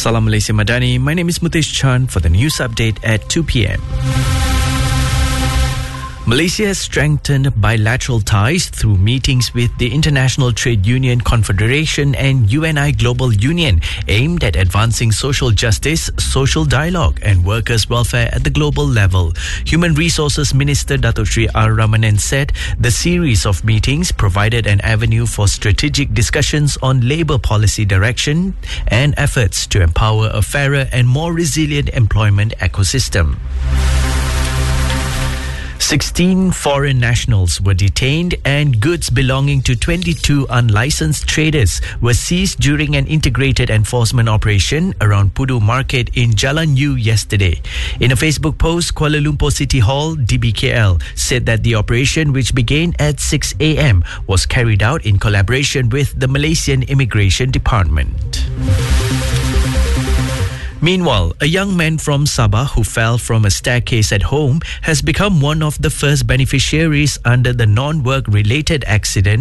Salam Malaysia Madani. My name is Mutesh Chan for the news update at 2 p.m. Malaysia has strengthened bilateral ties through meetings with the International Trade Union Confederation and UNI Global Union aimed at advancing social justice, social dialogue and workers' welfare at the global level. Human Resources Minister Datuk Sri R. Ramanan said the series of meetings provided an avenue for strategic discussions on labour policy direction and efforts to empower a fairer and more resilient employment ecosystem. 16 foreign nationals were detained and goods belonging to 22 unlicensed traders were seized during an integrated enforcement operation around Pudu Market in Jalan Yu yesterday. In a Facebook post, Kuala Lumpur City Hall, DBKL, said that the operation, which began at 6 a.m, was carried out in collaboration with the Malaysian Immigration Department. Meanwhile, a young man from Sabah who fell from a staircase at home has become one of the first beneficiaries under the non-work related accident